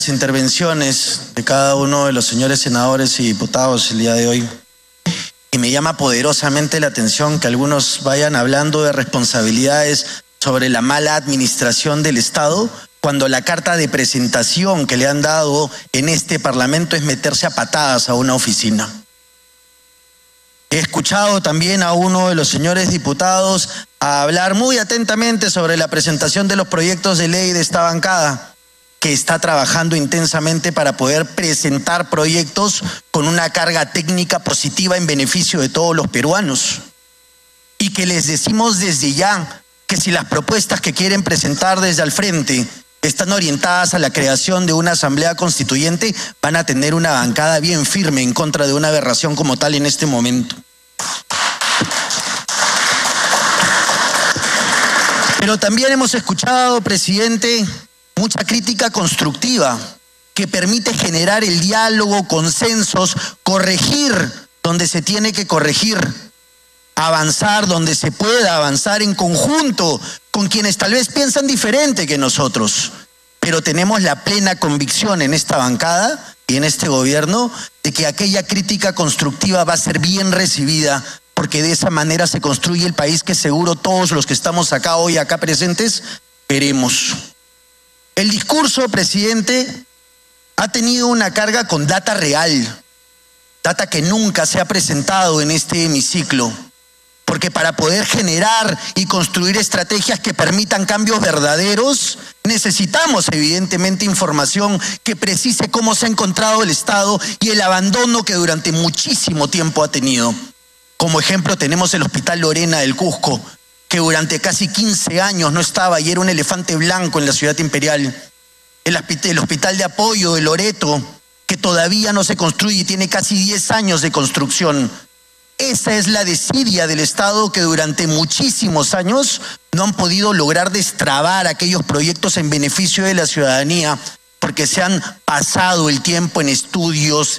intervenciones de cada uno de los señores senadores y diputados el día de hoy, y me llama poderosamente la atención que algunos vayan hablando de responsabilidades sobre la mala administración del Estado, cuando la carta de presentación que le han dado en este Parlamento es meterse a patadas a una oficina. He escuchado también a uno de los señores diputados a hablar muy atentamente sobre la presentación de los proyectos de ley de esta bancada, que está trabajando intensamente para poder presentar proyectos con una carga técnica positiva en beneficio de todos los peruanos. Y que les decimos desde ya que si las propuestas que quieren presentar desde al frente están orientadas a la creación de una asamblea constituyente, van a tener una bancada bien firme en contra de una aberración como tal en este momento. Pero también hemos escuchado, presidente, mucha crítica constructiva que permite generar el diálogo, consensos, corregir donde se tiene que corregir, avanzar donde se pueda avanzar en conjunto con quienes tal vez piensan diferente que nosotros. Pero tenemos la plena convicción en esta bancada y en este gobierno de que aquella crítica constructiva va a ser bien recibida, porque de esa manera se construye el país que seguro todos los que estamos acá hoy, acá presentes, queremos. El discurso, presidente, ha tenido una carga con data real, data que nunca se ha presentado en este hemiciclo, porque para poder generar y construir estrategias que permitan cambios verdaderos, necesitamos evidentemente información que precise cómo se ha encontrado el Estado y el abandono que durante muchísimo tiempo ha tenido. Como ejemplo tenemos el Hospital Lorena del Cusco, que durante casi 15 años no estaba y era un elefante blanco en la ciudad imperial. El Hospital de Apoyo de Loreto, que todavía no se construye y tiene casi 10 años de construcción. Esa es la desidia del Estado, que durante muchísimos años no han podido lograr destrabar aquellos proyectos en beneficio de la ciudadanía, porque se han pasado el tiempo en estudios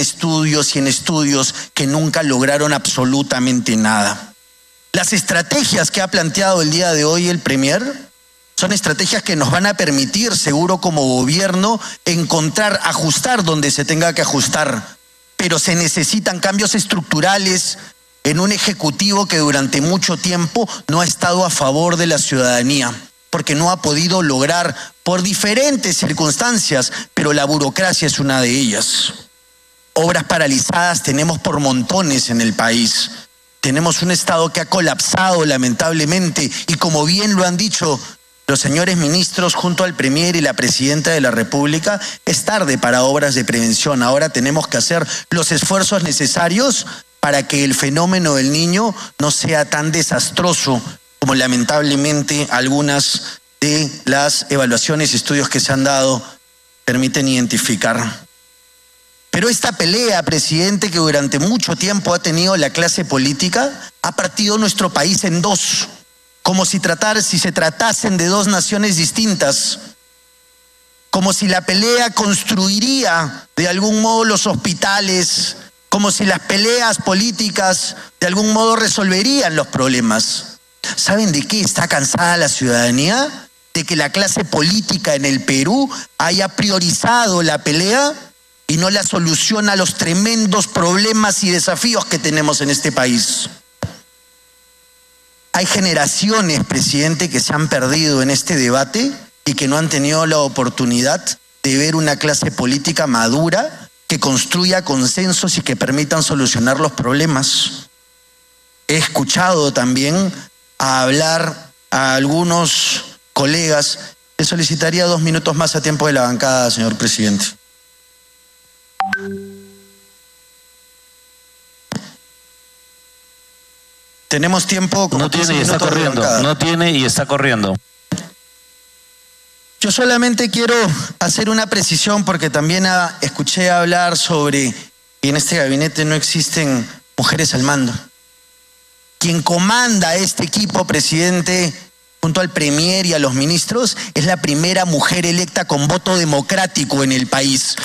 que nunca lograron absolutamente nada. Las estrategias que ha planteado el día de hoy el Premier son estrategias que nos van a permitir, seguro como gobierno, ajustar donde se tenga que ajustar. Pero se necesitan cambios estructurales en un ejecutivo que durante mucho tiempo no ha estado a favor de la ciudadanía, porque no ha podido lograr por diferentes circunstancias, pero la burocracia es una de ellas. Obras paralizadas tenemos por montones en el país. Tenemos un Estado que ha colapsado lamentablemente y, como bien lo han dicho los señores ministros junto al Premier y la Presidenta de la República, es tarde para obras de prevención. Ahora tenemos que hacer los esfuerzos necesarios para que el fenómeno del Niño no sea tan desastroso como lamentablemente algunas de las evaluaciones y estudios que se han dado permiten identificar. Pero esta pelea, presidente, que durante mucho tiempo ha tenido la clase política, ha partido nuestro país en dos, como si se tratasen de dos naciones distintas, como si la pelea construiría de algún modo los hospitales, como si las peleas políticas de algún modo resolverían los problemas. ¿Saben de qué está cansada la ciudadanía? De que la clase política en el Perú haya priorizado la pelea y no la solución a los tremendos problemas y desafíos que tenemos en este país. Hay generaciones, presidente, que se han perdido en este debate y que no han tenido la oportunidad de ver una clase política madura que construya consensos y que permitan solucionar los problemas. He escuchado también a hablar a algunos colegas. Le solicitaría 2 minutos más a tiempo de la bancada, señor presidente. Tenemos tiempo. No tiene y está corriendo. No tiene y está corriendo. Yo solamente quiero hacer una precisión, porque también escuché hablar sobre que en este gabinete no existen mujeres al mando. Quien comanda este equipo, presidente, junto al Premier y a los ministros, es la primera mujer electa con voto democrático en el país.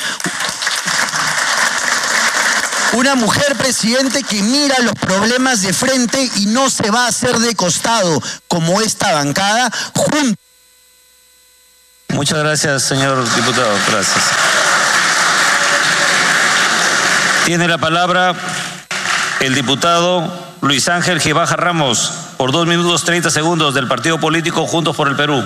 Una mujer, presidente, que mira los problemas de frente y no se va a hacer de costado, como esta bancada, junto Muchas gracias, señor diputado. Gracias. Tiene la palabra el diputado Luis Ángel Gibaja Ramos, por 2 minutos 30 segundos, del partido político Juntos por el Perú.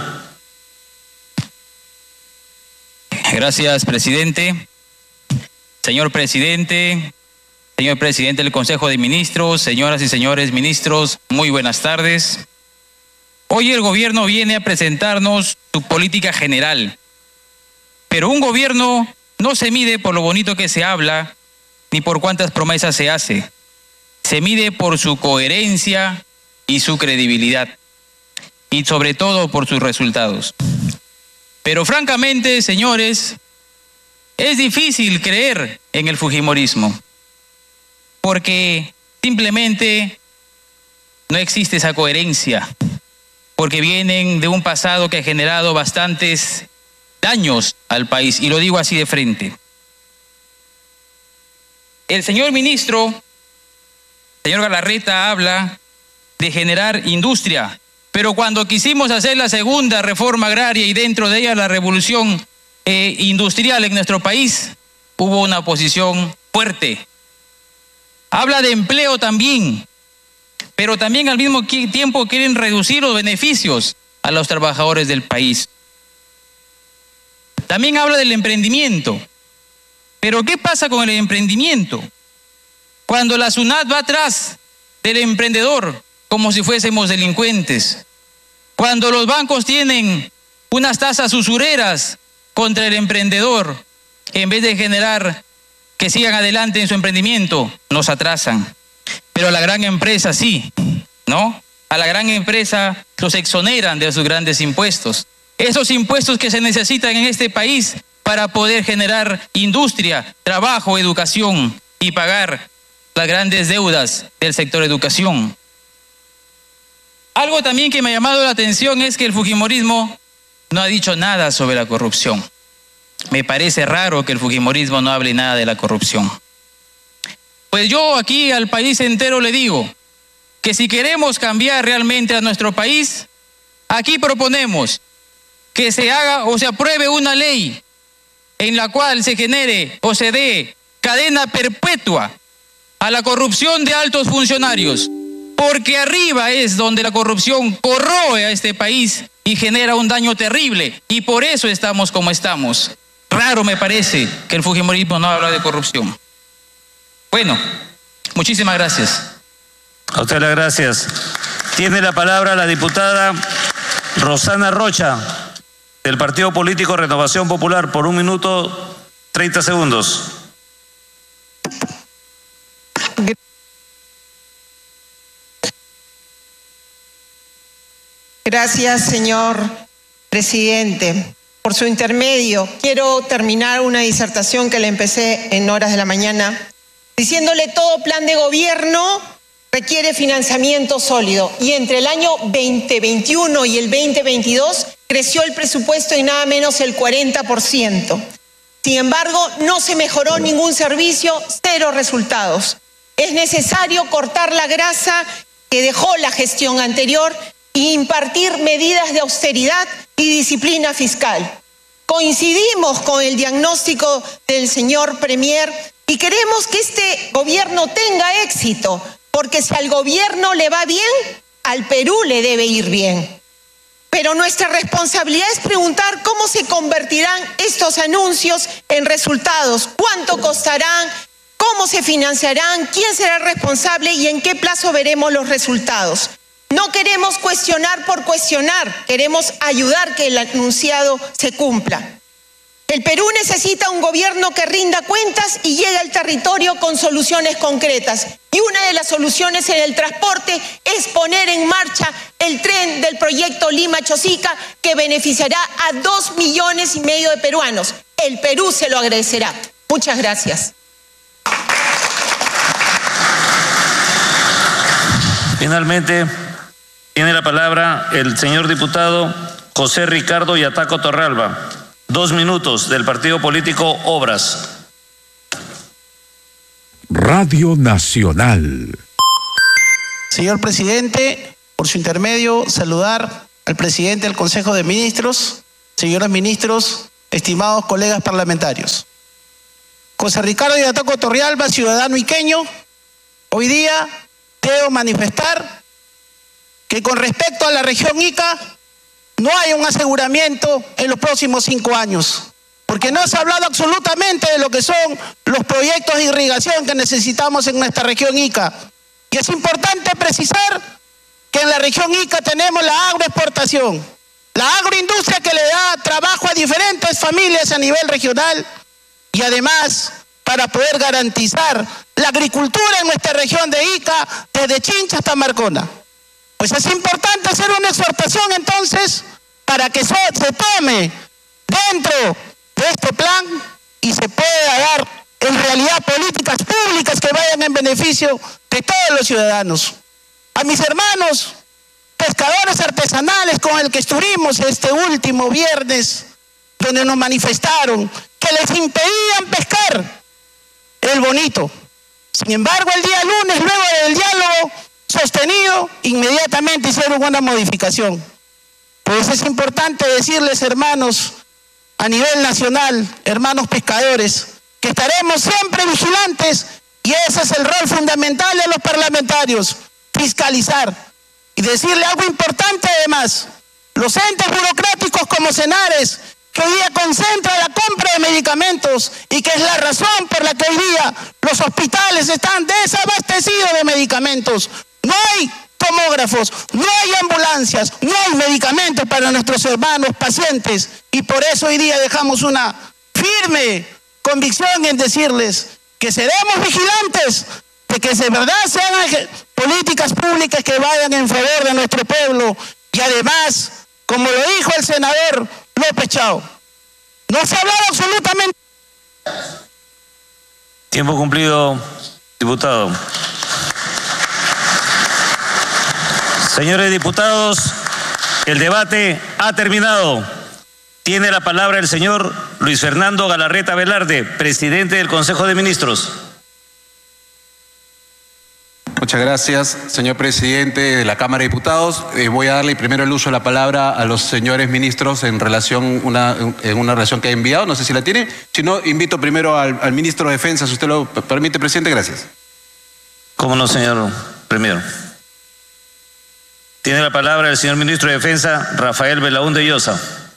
Gracias, presidente. Señor presidente del Consejo de Ministros, señoras y señores ministros, muy buenas tardes. Hoy el gobierno viene a presentarnos su política general, pero un gobierno no se mide por lo bonito que se habla, ni por cuántas promesas se hace. Se mide por su coherencia y su credibilidad, y sobre todo por sus resultados. Pero francamente, señores, es difícil creer en el fujimorismo, porque simplemente no existe esa coherencia, porque vienen de un pasado que ha generado bastantes daños al país, y lo digo así de frente. El señor ministro, señor Galarreta, habla de generar industria, pero cuando quisimos hacer la segunda reforma agraria y dentro de ella la revolución industrial en nuestro país, hubo una oposición fuerte. Habla de empleo también, pero también al mismo tiempo quieren reducir los beneficios a los trabajadores del país. También habla del emprendimiento. Pero ¿qué pasa con el emprendimiento? Cuando la SUNAT va atrás del emprendedor como si fuésemos delincuentes. Cuando los bancos tienen unas tasas usureras contra el emprendedor, en vez de generar que sigan adelante en su emprendimiento, nos atrasan. Pero a la gran empresa sí, ¿no? A la gran empresa los exoneran de sus grandes impuestos. Esos impuestos que se necesitan en este país para poder generar industria, trabajo, educación y pagar las grandes deudas del sector educación. Algo también que me ha llamado la atención es que el fujimorismo no ha dicho nada sobre la corrupción. Me parece raro que el fujimorismo no hable nada de la corrupción. Pues yo aquí al país entero le digo que si queremos cambiar realmente a nuestro país, aquí proponemos que se haga o se apruebe una ley en la cual se genere o se dé cadena perpetua a la corrupción de altos funcionarios, porque arriba es donde la corrupción corroe a este país y genera un daño terrible, y por eso estamos como estamos. Raro me parece que el fujimorismo no habla de corrupción. Bueno, muchísimas gracias. A usted las gracias. Tiene la palabra la diputada Rosana Rocha, del Partido Político Renovación Popular, por 1 minuto 30 segundos. Gracias, señor presidente. Por su intermedio, quiero terminar una disertación que le empecé en horas de la mañana, diciéndole: todo plan de gobierno requiere financiamiento sólido, y entre el año 2021 y el 2022 creció el presupuesto en nada menos el 40%. Sin embargo, no se mejoró ningún servicio, 0 resultados. Es necesario cortar la grasa que dejó la gestión anterior e impartir medidas de austeridad y disciplina fiscal. Coincidimos con el diagnóstico del señor Premier y queremos que este gobierno tenga éxito, porque si al gobierno le va bien, al Perú le debe ir bien. Pero nuestra responsabilidad es preguntar cómo se convertirán estos anuncios en resultados, cuánto costarán, cómo se financiarán, quién será responsable y en qué plazo veremos los resultados. No queremos cuestionar por cuestionar, queremos ayudar que el anunciado se cumpla. El Perú necesita un gobierno que rinda cuentas y llegue al territorio con soluciones concretas. Y una de las soluciones en el transporte es poner en marcha el tren del proyecto Lima-Chosica, que beneficiará a 2,5 millones de peruanos. El Perú se lo agradecerá. Muchas gracias. Finalmente, tiene la palabra el señor diputado José Ricardo Yataco Torrealba, 2 minutos, del partido político Obras. Radio Nacional. Señor presidente, por su intermedio, saludar al presidente del Consejo de Ministros, señores ministros, estimados colegas parlamentarios. José Ricardo Yataco Torrealba, ciudadano iqueño, hoy día debo manifestar que con respecto a la región Ica no hay un aseguramiento en los próximos 5 años, porque no se ha hablado absolutamente de lo que son los proyectos de irrigación que necesitamos en nuestra región Ica. Y es importante precisar que en la región Ica tenemos la agroexportación, la agroindustria que le da trabajo a diferentes familias a nivel regional y además para poder garantizar la agricultura en nuestra región de Ica desde Chincha hasta Marcona. Pues es importante hacer una exhortación entonces para que se tome dentro de este plan y se pueda dar en realidad políticas públicas que vayan en beneficio de todos los ciudadanos. A mis hermanos pescadores artesanales con el que estuvimos este último viernes, donde nos manifestaron que les impedían pescar el bonito. Sin embargo, el día lunes, luego del diálogo sostenido, inmediatamente hicieron una modificación. Pues es importante decirles, hermanos, a nivel nacional, hermanos pescadores, que estaremos siempre vigilantes y ese es el rol fundamental de los parlamentarios, fiscalizar. Y decirle algo importante además, los entes burocráticos como Senares, que hoy día concentra la compra de medicamentos y que es la razón por la que hoy día los hospitales están desabastecidos de medicamentos. No hay tomógrafos, no hay ambulancias, no hay medicamentos para nuestros hermanos pacientes y por eso hoy día dejamos una firme convicción en decirles que seremos vigilantes de que de verdad sean políticas públicas que vayan en favor de nuestro pueblo y además, como lo dijo el senador López Chao, no se ha hablado absolutamente. Tiempo cumplido, diputado. Señores diputados, el debate ha terminado. Tiene la palabra el señor Luis Fernando Galarreta Velarde, presidente del Consejo de Ministros. Muchas gracias, señor presidente de la Cámara de Diputados. Voy a darle primero el uso de la palabra a los señores ministros en una relación que ha enviado. No sé si la tiene. Si no, invito primero al ministro de Defensa, si usted lo permite, presidente. Gracias. ¿Cómo no, señor premier? Tiene la palabra el señor ministro de Defensa, Rafael Belaúnde Llosa.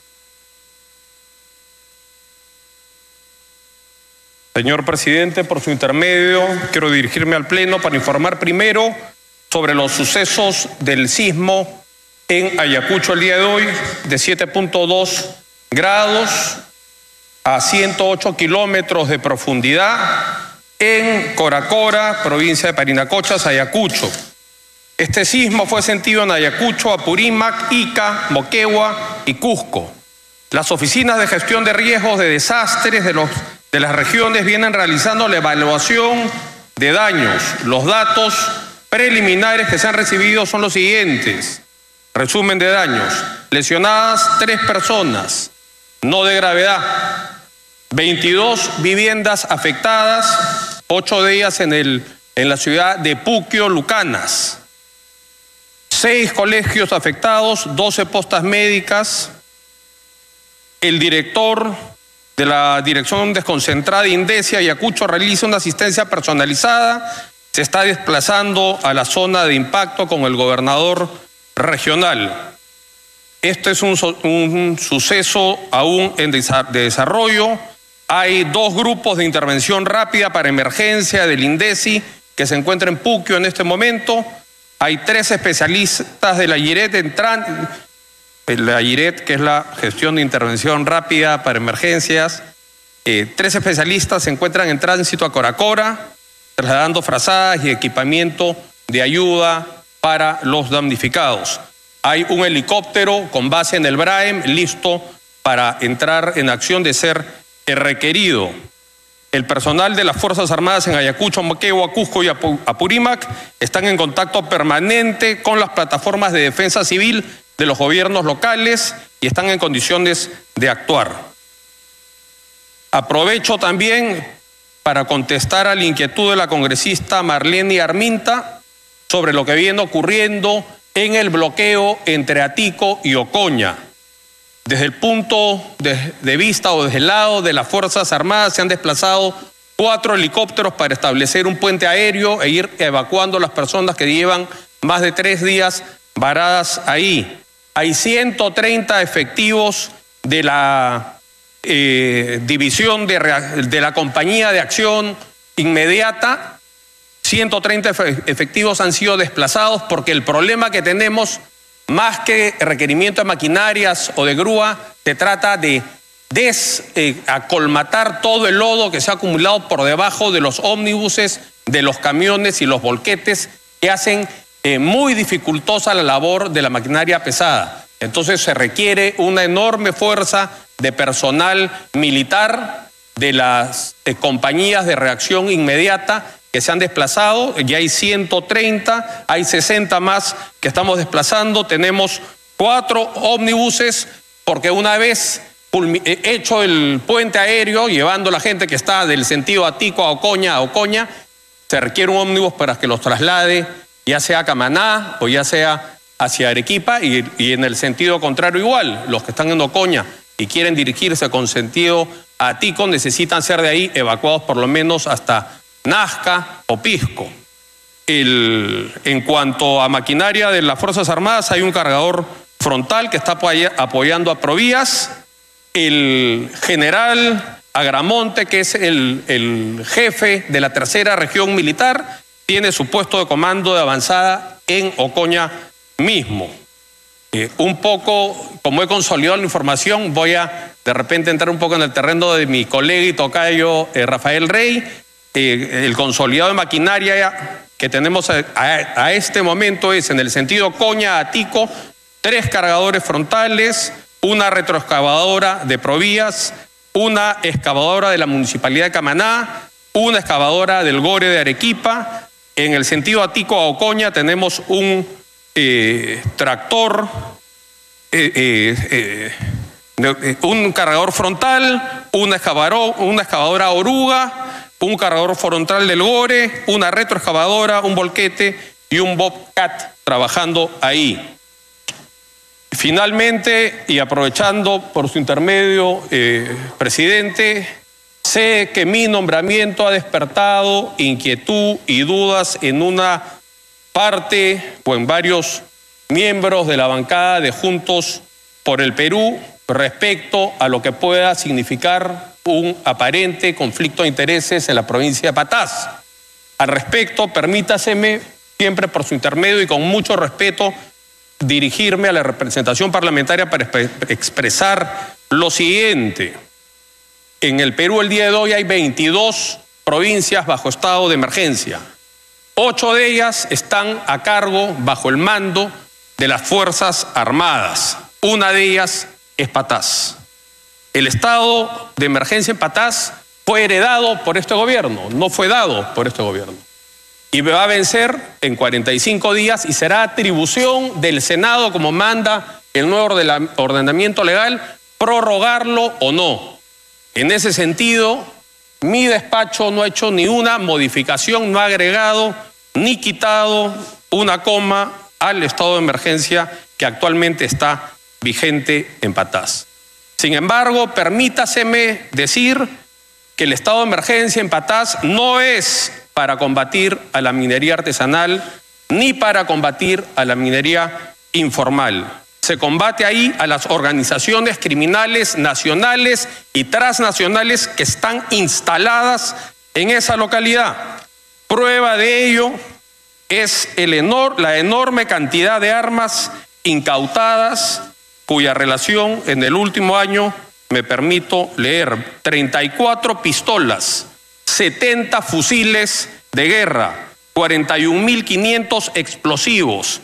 Señor presidente, por su intermedio, quiero dirigirme al Pleno para informar primero sobre los sucesos del sismo en Ayacucho el día de hoy, de 7.2 grados a 108 kilómetros de profundidad en Coracora, provincia de Parinacochas, Ayacucho. Este sismo fue sentido en Ayacucho, Apurímac, Ica, Moquegua y Cusco. Las oficinas de gestión de riesgos de desastres de las regiones vienen realizando la evaluación de daños. Los datos preliminares que se han recibido son los siguientes. Resumen de daños. Lesionadas 3 personas, no de gravedad. 22 viviendas afectadas, 8 de ellas en la ciudad de Puquio, Lucanas. 6 colegios afectados, 12 postas médicas. El director de la Dirección Desconcentrada de Indesia Ayacucho realiza una asistencia personalizada. Se está desplazando a la zona de impacto con el gobernador regional. Este es un suceso aún de desarrollo. Hay 2 grupos de intervención rápida para emergencia del INDECI que se encuentran en Puquio en este momento. Hay 3 especialistas de la IRET la IRET, que es la gestión de intervención rápida para emergencias. 3 especialistas se encuentran en tránsito a Coracora, trasladando frazadas y equipamiento de ayuda para los damnificados. Hay un helicóptero con base en el Braem, listo para entrar en acción de ser requerido. El personal de las Fuerzas Armadas en Ayacucho, Moquegua, Cusco y Apurímac están en contacto permanente con las plataformas de defensa civil de los gobiernos locales y están en condiciones de actuar. Aprovecho también para contestar a la inquietud de la congresista Marlene Arminta sobre lo que viene ocurriendo en el bloqueo entre Atico y Ocoña. Desde el punto de vista o desde el lado de las Fuerzas Armadas se han desplazado 4 helicópteros para establecer un puente aéreo e ir evacuando a las personas que llevan más de 3 días varadas ahí. Hay 130 efectivos de la división de la Compañía de Acción Inmediata. 130 efectivos han sido desplazados porque el problema que tenemos, más que requerimiento de maquinarias o de grúa, se trata de acolmatar todo el lodo que se ha acumulado por debajo de los ómnibuses, de los camiones y los volquetes, que hacen muy dificultosa la labor de la maquinaria pesada. Entonces se requiere una enorme fuerza de personal militar de las compañías de reacción inmediata que se han desplazado. Ya hay 130, hay 60 más que estamos desplazando. Tenemos 4 ómnibuses porque una vez hecho el puente aéreo, llevando a la gente que está del sentido Atico a Ocoña, se requiere un ómnibus para que los traslade, ya sea a Camaná o ya sea hacia Arequipa, y en el sentido contrario igual. Los que están en Ocoña y quieren dirigirse con sentido a Atico necesitan ser de ahí evacuados por lo menos hasta Nazca o Pisco. En cuanto a maquinaria de las Fuerzas Armadas, hay un cargador frontal que está apoyando a Provías. El general Agramonte, que es el jefe de la 3ª región militar, tiene su puesto de comando de avanzada en Ocoña mismo. Un poco, como he consolidado la información, voy a de repente entrar un poco en el terreno de mi colega y tocayo Rafael Rey. El consolidado de maquinaria que tenemos a este momento es en el sentido Ocoña-Atico, 3 cargadores frontales, una retroexcavadora de Provías, una excavadora de la Municipalidad de Camaná, una excavadora del Gore de Arequipa. En el sentido Atico a Ocoña tenemos un tractor, un cargador frontal, una excavadora oruga, un cargador frontal del Gore, una retroexcavadora, un volquete y un Bobcat trabajando ahí. Finalmente, y aprovechando por su intermedio, presidente, sé que mi nombramiento ha despertado inquietud y dudas en una parte o en varios miembros de la bancada de Juntos por el Perú respecto a lo que pueda significar un aparente conflicto de intereses en la provincia de Patás. Al respecto, permítaseme, siempre por su intermedio y con mucho respeto, dirigirme a la representación parlamentaria para expresar lo siguiente. En el Perú el día de hoy hay 22 provincias bajo estado de emergencia. 8 de ellas están a cargo, bajo el mando de las Fuerzas Armadas. Una de ellas es Patás. El estado de emergencia en Patás fue heredado por este gobierno, no fue dado por este gobierno. Y va a vencer en 45 días y será atribución del Senado, como manda el nuevo ordenamiento legal, prorrogarlo o no. En ese sentido, mi despacho no ha hecho ni una modificación, no ha agregado ni quitado una coma al estado de emergencia que actualmente está vigente en Patás. Sin embargo, permítaseme decir que el estado de emergencia en Patás no es para combatir a la minería artesanal ni para combatir a la minería informal. Se combate ahí a las organizaciones criminales nacionales y transnacionales que están instaladas en esa localidad. Prueba de ello es la enorme cantidad de armas incautadas, cuya relación en el último año, me permito leer, 34 pistolas, 70 fusiles de guerra, 41.500 explosivos,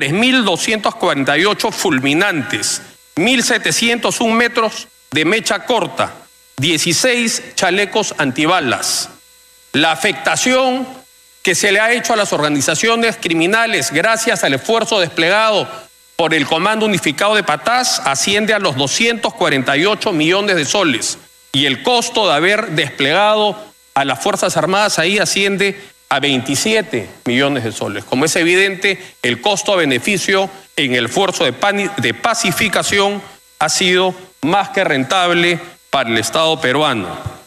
3.248 fulminantes, 1.701 metros de mecha corta, 16 chalecos antibalas. La afectación que se le ha hecho a las organizaciones criminales gracias al esfuerzo desplegado por el Comando Unificado de Patás asciende a los 248 millones de soles y el costo de haber desplegado a las Fuerzas Armadas ahí asciende a 27 millones de soles. Como es evidente, el costo-beneficio en el esfuerzo de pacificación ha sido más que rentable para el Estado peruano.